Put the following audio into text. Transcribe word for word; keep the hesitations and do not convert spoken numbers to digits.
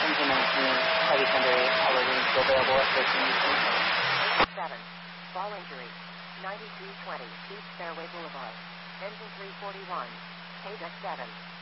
Engine nineteen, Heavy Thunder, power range available at thirteen Eastern. seven. Ball injury. ninety-two twenty, East Fairway Boulevard. Engine three forty-one. K deck seven.